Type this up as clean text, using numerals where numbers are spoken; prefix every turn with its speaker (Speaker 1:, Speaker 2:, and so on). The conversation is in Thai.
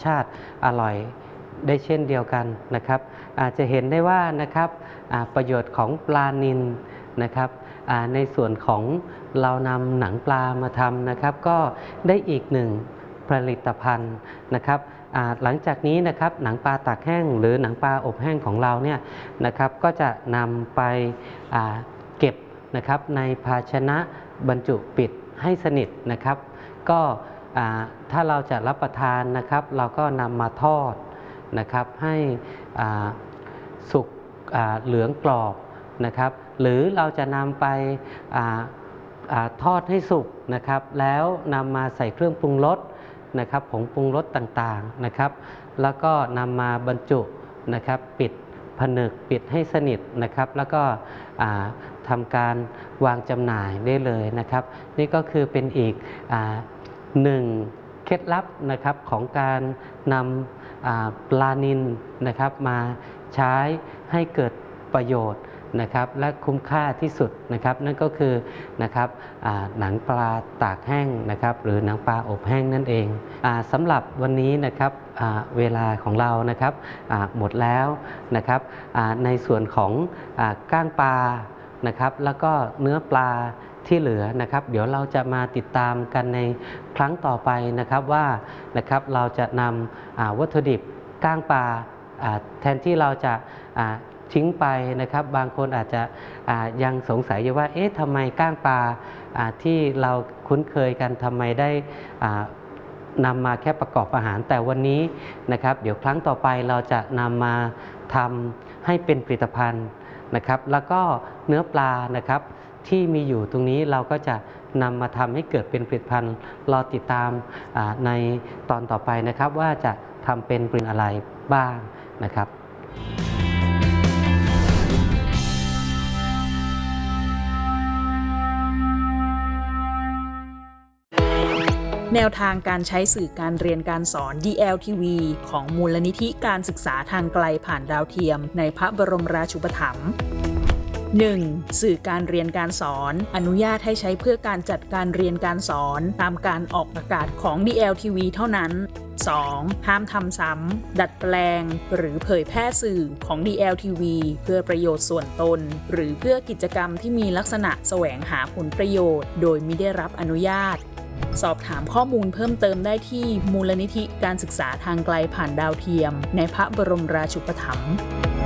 Speaker 1: ชาติอร่อยได้เช่นเดียวกันนะครับอาจจะเห็นได้ว่านะครับประโยชน์ของปลานิลนะครับในส่วนของเรานำหนังปลามาทำนะครับก็ได้อีกหนึ่งผลิตภัณฑ์นะครับหลังจากนี้นะครับหนังปลาตากแห้งหรือหนังปลาอบแห้งของเราเนี่ยนะครับก็จะนำไปเก็บนะครับในภาชนะบรรจุปิดให้สนิทนะครับก็ถ้าเราจะรับประทานนะครับเราก็นำมาทอดนะครับให้สุกเหลืองกรอบนะครับหรือเราจะนำไปทอดให้สุกนะครับแล้วนำมาใส่เครื่องปรุงรสนะครับผงปรุงรสต่างๆนะครับแล้วก็นำมาบรรจุนะครับปิดผนึกปิดให้สนิทนะครับแล้วก็ทำการวางจำหน่ายได้เลยนะครับนี่ก็คือเป็นอีกหนึ่งเคล็ดลับนะครับของการนำปลานิลนะครับมาใช้ให้เกิดประโยชน์นะครับและคุ้มค่าที่สุดนะครับนั่นก็คือนะครับหนังปลาตากแห้งนะครับหรือหนังปลาอบแห้งนั่นเองสำหรับวันนี้นะครับเวลาของเรานะครับหมดแล้วนะครับในส่วนของก้างปลานะครับแล้วก็เนื้อปลาที่เหลือนะครับเดี๋ยวเราจะมาติดตามกันในครั้งต่อไปนะครับว่านะครับเราจะนำวัตถุดิบก้างปลาแทนที่เราจะทิ้งไปนะครับบางคนอาจจะยังสงสัยอยู่ว่าเอ๊ะทำไมก้างปลาที่เราคุ้นเคยกันทำไมได้นำมาแค่ประกอบอาหารแต่วันนี้นะครับเดี๋ยวครั้งต่อไปเราจะนำมาทำให้เป็นผลิตภัณฑ์นะครับแล้วก็เนื้อปลานะครับที่มีอยู่ตรงนี้เราก็จะนำมาทำให้เกิดเป็นผลิตภัณฑ์รอติดตามในตอนต่อไปนะครับว่าจะทำเป็นผลิตภัณฑ์อะไรบ้างนะครับ
Speaker 2: แนวทางการใช้สื่อการเรียนการสอน DLTV ของมูลนิธิการศึกษาทางไกลผ่านดาวเทียมในพระบรมราชูปถัมภ์ 1. สื่อการเรียนการสอนอนุญาตให้ใช้เพื่อการจัดการเรียนการสอนตามการออกอากาศของ DLTV เท่านั้น 2. ห้ามทำซ้ำดัดแปลงหรือเผยแพร่สื่อของ DLTV เพื่อประโยชน์ส่วนตนหรือเพื่อกิจกรรมที่มีลักษณะแสวงหาผลประโยชน์โดยมิได้รับอนุญาตสอบถามข้อมูลเพิ่มเติมได้ที่มูลนิธิการศึกษาทางไกลผ่านดาวเทียมในพระบรมราชูปถัมภ์